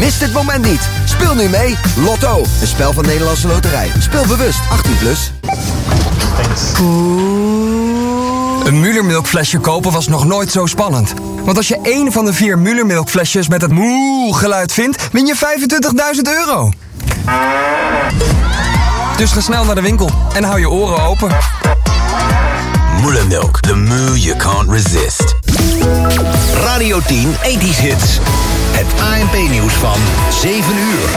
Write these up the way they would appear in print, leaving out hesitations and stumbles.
Mis dit moment niet. Speel nu mee. Lotto, een spel van Nederlandse Loterij. Speel bewust, 18+. Een Müller flesje kopen was nog nooit zo spannend. Want als je 1 van de 4 Müller flesjes met het moe geluid vindt, win je €25.000. Dus ga snel naar de winkel en hou je oren open. Müller, the moo you can't resist. Radio 10 80's Hits. Het ANP-nieuws van 7 uur.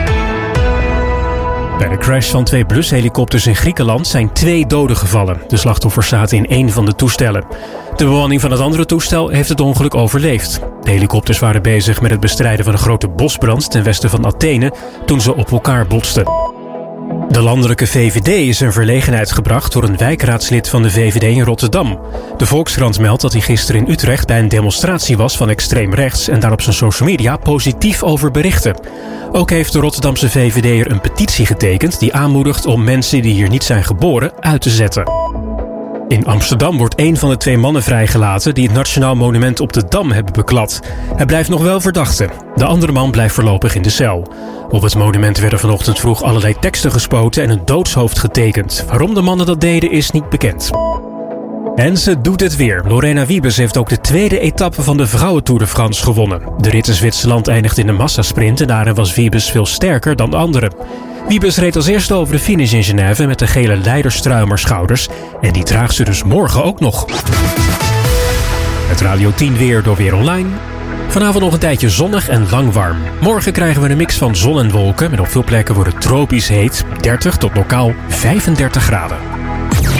Bij de crash van 2 blushelikopters in Griekenland zijn 2 doden gevallen. De slachtoffers zaten in 1 van de toestellen. De bemanning van het andere toestel heeft het ongeluk overleefd. De helikopters waren bezig met het bestrijden van een grote bosbrand ten westen van Athene toen ze op elkaar botsten. De landelijke VVD is in verlegenheid gebracht door een wijkraadslid van de VVD in Rotterdam. De Volkskrant meldt dat hij gisteren in Utrecht bij een demonstratie was van extreem rechts en daar op zijn social media positief over berichtte. Ook heeft de Rotterdamse VVD'er een petitie getekend die aanmoedigt om mensen die hier niet zijn geboren uit te zetten. In Amsterdam wordt 1 van de 2 mannen vrijgelaten die het Nationaal Monument op de Dam hebben beklad. Hij blijft nog wel verdachte. De andere man blijft voorlopig in de cel. Op het monument werden vanochtend vroeg allerlei teksten gespoten en een doodshoofd getekend. Waarom de mannen dat deden is niet bekend. En ze doet het weer. Lorena Wiebes heeft ook de 2e etappe van de Vrouwentour de France gewonnen. De rit in Zwitserland eindigt in de massasprint en daarin was Wiebes veel sterker dan de anderen. Wiebes reed als eerste over de finish in Genève met de gele leiderstruimerschouders. En die draagt ze dus morgen ook nog. Het Radio 10 weer door Weer Online. Vanavond nog een tijdje zonnig en lang warm. Morgen krijgen we een mix van zon en wolken. En op veel plekken wordt het tropisch heet. 30 tot lokaal 35 graden.